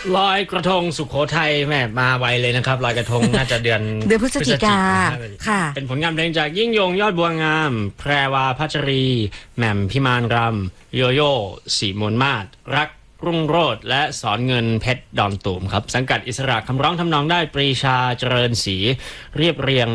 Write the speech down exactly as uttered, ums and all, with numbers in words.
ลอยกระทงสุโขทัยแม่มาไวเลยนะครับลอยกระทง น่าจะเดือนเดือนพฤศจิกาค่ะเป็นผลงานเพลงจากยิ่งยงยอดบัวงามแพรวาพัชรีแหม่มพิมานรำโยโย่สีมนมาศรักรุ่งโรจน์และสอนเงินเพชรดอนตูมครับสังกัดอิสระคำร้องทำนองได้ปรีชาเจริญศรีเรียบเรียง